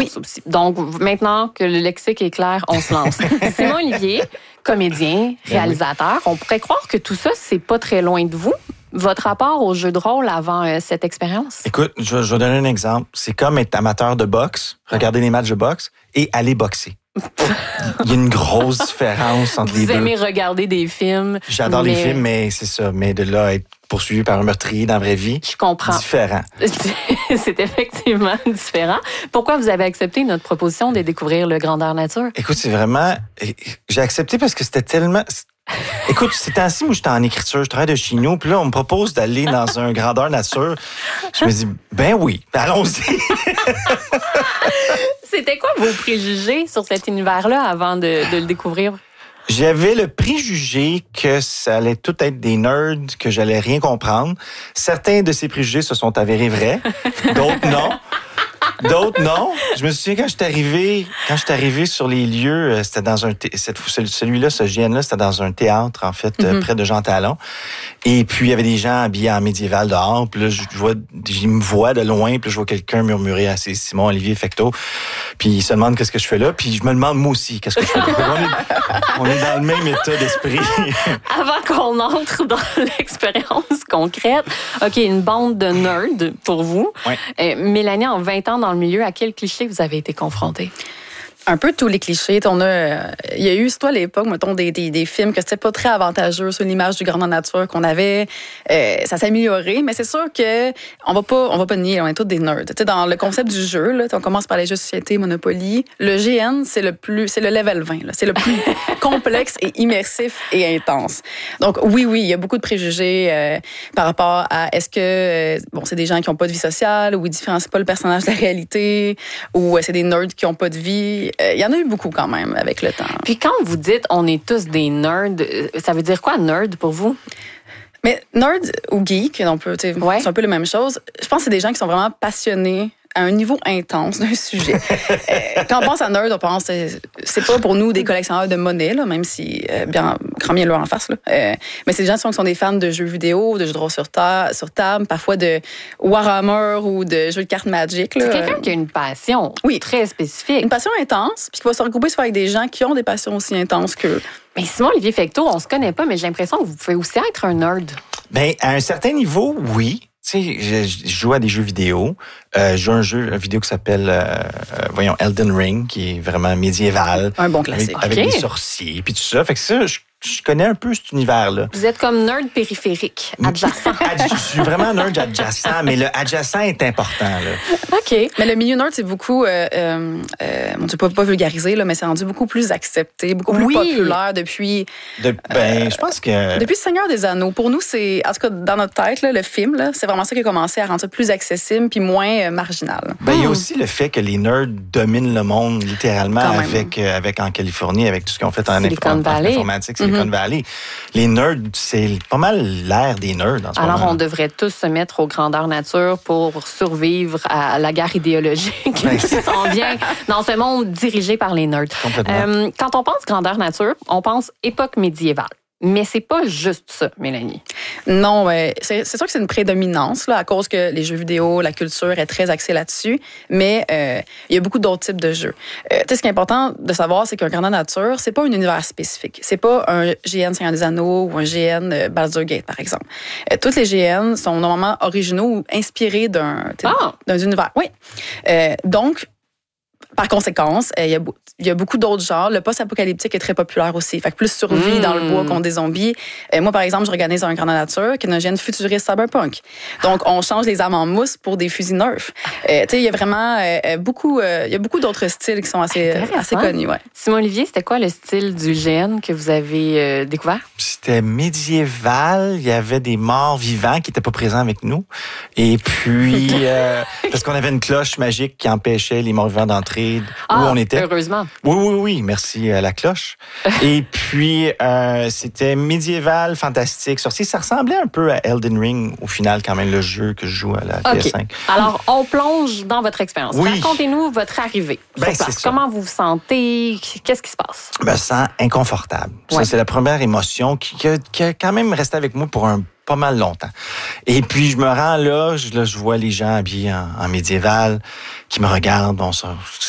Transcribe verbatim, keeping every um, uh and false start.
Oui. Donc, maintenant que le lexique est clair, on se lance. Simon Olivier, comédien, réalisateur, on pourrait croire que tout ça, c'est pas très loin de vous. Votre rapport au jeu de rôle avant euh, cette expérience? Écoute, je, je vais donner un exemple. C'est comme être amateur de boxe, regarder les matchs de boxe et aller boxer. Il y a une grosse différence entre Vous les deux. Vous aimez regarder des films. J'adore mais... les films, mais c'est ça. Mais de là, être poursuivi par un meurtrier dans la vraie vie, je comprends. Différent. C'est effectivement différent. Pourquoi vous avez accepté notre proposition de découvrir le Grandeur Nature? Écoute, c'est vraiment... J'ai accepté parce que c'était tellement... Écoute, ces temps-ci, moi, j'étais en écriture, je travaille de chez nous, puis là, on me propose d'aller dans un Grandeur Nature. Je me dis, ben oui, allons-y. C'était quoi vos préjugés sur cet univers-là avant de, de le découvrir? J'avais le préjugé que ça allait tout être des nerds, que j'allais rien comprendre. Certains de ces préjugés se sont avérés vrais, d'autres non. D'autres, non. Je me souviens quand je suis arrivé, quand je suis arrivé sur les lieux, c'était dans un, thé- cette, celui-là, ce G N-là, c'était dans un théâtre, en fait, mm-hmm. près de Jean Talon. Et puis, il y avait des gens habillés en médiéval dehors. Puis là, je vois, je me vois de loin, puis je vois quelqu'un murmurer à c'est Simon Olivier Fecteau. Puis il se demande qu'est-ce que je fais là. Puis je me demande moi aussi qu'est-ce que je fais là. on, est, on est dans le même état d'esprit. Avant qu'on entre dans l'expérience concrète, OK, une bande de nerds pour vous. Ouais. Euh, Mélanie, en vingt ans dans le milieu, à quel cliché vous avez été confrontée? Un peu tous les clichés. On a, euh, il y a eu, c'est toi, à l'époque, mettons, des, des, des films que c'était pas très avantageux sur l'image du grandeur nature qu'on avait. Euh, ça s'est amélioré, mais c'est sûr que on va pas, on va pas nier, on est tous des nerds. Tu sais, dans le concept du jeu, là, on commence par les jeux de société, Monopoly. Le G N, c'est le plus, c'est le level vingt. Là. C'est le plus complexe et immersif et intense. Donc, oui, oui, il y a beaucoup de préjugés euh, par rapport à est-ce que, euh, bon, c'est des gens qui ont pas de vie sociale ou ils différencient pas le personnage de la réalité ou euh, c'est des nerds qui ont pas de vie. Il y en a eu beaucoup quand même avec le temps. Puis quand vous dites on est tous des nerds, ça veut dire quoi nerd pour vous? Mais nerd ou geek, on peut, ouais. c'est un peu la même chose. Je pense que c'est des gens qui sont vraiment passionnés à un niveau intense d'un sujet. euh, quand on pense à nerd, on pense c'est, c'est pas pour nous des collectionneurs de monnaie, là, même si euh, bien grand bien leur en face. Là. Euh, mais c'est des gens qui sont des fans de jeux vidéo, de jeux de rôle sur, ta- sur table, parfois de Warhammer ou de jeux de cartes Magic. Là. C'est quelqu'un qui a une passion oui. très spécifique. Une passion intense, puis qui va se regrouper souvent avec des gens qui ont des passions aussi intenses qu'eux. Mais Simon Olivier Fecteau, on se connaît pas, mais j'ai l'impression que vous pouvez aussi être un nerd. Bien, à un certain niveau, oui. Tu sais, je, je joue à des jeux vidéo. Euh, je joue à un jeu, une vidéo qui s'appelle, euh, euh, voyons, Elden Ring, qui est vraiment médiéval. Un bon classique. Avec, okay. avec des sorciers, puis tout ça. Fait que ça, je, je connais un peu cet univers-là. Vous êtes comme nerd périphérique, adjacent. Je suis vraiment nerd adjacent, mais le adjacent est important, là. OK. Mais le milieu nerd, c'est beaucoup, euh, euh, on ne peut pas vulgariser, là, mais c'est rendu beaucoup plus accepté, beaucoup plus oui. populaire depuis... De, ben, euh, je pense que... Depuis Seigneur des Anneaux. Pour nous, c'est, en tout cas, dans notre tête, là, le film, là, c'est vraiment ça qui a commencé à rendre ça plus accessible puis moins euh, marginal. Ben, il mmh. y a aussi le fait que les nerds dominent le monde, littéralement, avec, euh, avec en Californie, avec tout ce qu'ils ont fait en, Silicon inf- en Valley. informatique, Silicon mmh. Valley. Les nerds, c'est pas mal l'ère des nerds en ce Alors, moment. on devrait tous se mettre aux grandeurs nature pour survivre à la guerre idéologique ben, qui s'en vient dans ce monde dirigé par les nerds. Complètement. Euh, quand on pense grandeur nature, on pense époque médiévale. Mais c'est pas juste ça, Mélanie. Non, ouais. c'est, c'est sûr que c'est une prédominance, là, à cause que les jeux vidéo, la culture est très axée là-dessus. Mais euh, il y a beaucoup d'autres types de jeux. Euh, tu sais, ce qui est important de savoir, c'est qu'un grandeur nature, c'est pas un univers spécifique. C'est pas un G N Seigneur des Anneaux ou un G N euh, Baldur's Gate, par exemple. Euh, toutes les G N sont normalement originaux ou inspirés d'un, ah. d'un univers. Oui. Euh, donc, par conséquence, il y a, il y a beaucoup d'autres genres. Le post-apocalyptique est très populaire aussi. Fait que plus survie mmh. dans le bois contre des zombies. Euh, moi, par exemple, je organise un grandeur nature qui est une gène futuriste cyberpunk. Donc, on change les armes en mousse pour des fusils nerfs. Euh, tu sais, il y a vraiment euh, beaucoup, euh, il y a beaucoup d'autres styles qui sont assez, assez connus. Ouais. Simon Olivier, c'était quoi le style du G N que vous avez euh, découvert? C'était médiéval. Il y avait des morts vivants qui n'étaient pas présents avec nous. Et puis, euh, parce qu'on avait une cloche magique qui empêchait les morts vivants d'entrer ah, où on était. Heureusement. Oui, oui, oui. Merci à la cloche. Et puis, euh, c'était médiéval, fantastique, sorcier. Ça ressemblait un peu à Elden Ring, au final, quand même, le jeu que je joue à la okay. P S cinq. Alors, on plonge dans votre expérience. Oui. Racontez-nous votre arrivée sur ben, place. Comment vous vous sentez? Qu'est-ce qui se passe? Je me sens inconfortable. Ouais. Ça, c'est la première émotion qui, qui, a, qui a quand même resté avec moi pour un pas mal longtemps. Et puis, je me rends là, je, là, je vois les gens habillés en, en médiéval qui me regardent. Bon, ça,